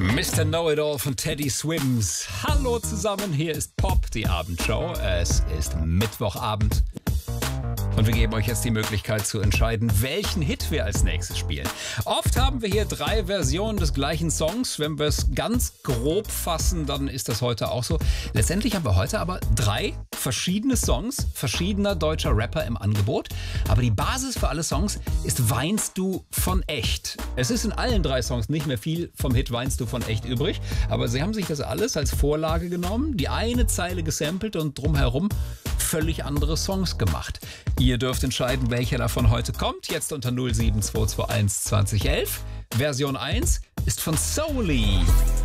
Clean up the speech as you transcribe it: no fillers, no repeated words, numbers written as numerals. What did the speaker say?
Mr. Know-It-All von Teddy Swims. Hallo zusammen, hier ist Pop, die Abendshow. Es ist Mittwochabend. Und wir geben euch jetzt die Möglichkeit zu entscheiden, welchen Hit wir als nächstes spielen. Oft haben wir hier 3 Versionen des gleichen Songs. Wenn wir es ganz grob fassen, dann ist das heute auch so. Letztendlich haben wir heute aber 3 verschiedene Songs verschiedener deutscher Rapper im Angebot. Aber die Basis für alle Songs ist Weinst du von echt. Es ist in allen 3 Songs nicht mehr viel vom Hit Weinst du von echt übrig. Aber sie haben sich das alles als Vorlage genommen, die eine Zeile gesampelt und drumherum völlig andere Songs gemacht. Ihr dürft entscheiden, welcher davon heute kommt. Jetzt unter 07221 2011. Version 1 ist von Souley.